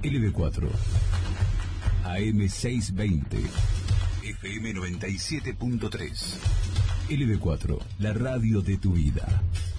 LB4, AM620, FM 97.3. LB4, la radio de tu vida.